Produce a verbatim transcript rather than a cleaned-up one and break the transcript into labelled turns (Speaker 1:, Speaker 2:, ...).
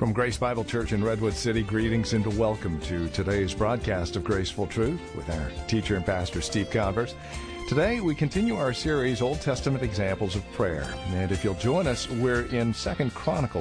Speaker 1: From Grace Bible Church in Redwood City, greetings and welcome to today's broadcast of Graceful Truth with our teacher and pastor, Steve Converse. Today, we continue our series, Old Testament Examples of Prayer. And if you'll join us, we're in Second Chronicles